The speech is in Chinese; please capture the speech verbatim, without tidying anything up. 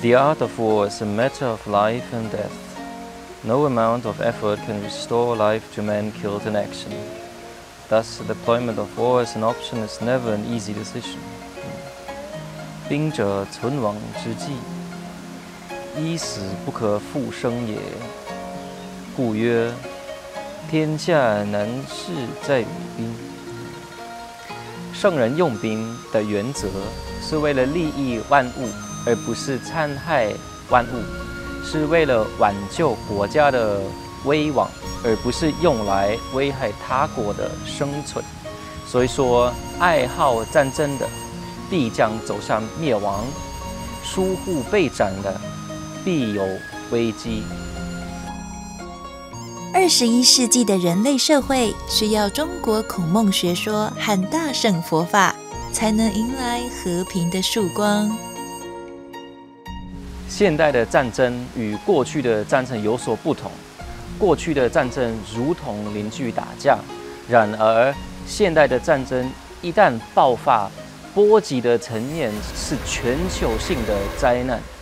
The art of war is a matter of life and death. No amount of effort can restore life to men killed in action. Thus, the deployment of war as an option is never an easy decision. 兵者，存亡之计，衣食不可复生也。故曰：天下难事在于兵。圣人用兵的原则是为了利益万物，而不是残害万物；是为了挽救国家的危亡，而不是用来危害他国的生存。所以说，爱好战争的，必将走向灭亡；疏忽备战的，必有危机。 二十一世纪的人类社会需要中国孔孟学说和大乘佛法，才能迎来和平的曙光。 现代的战争与过去的战争有所不同。过去的战争如同邻居打架，然而现代的战争一旦爆发，波及的层面是全球性的灾难。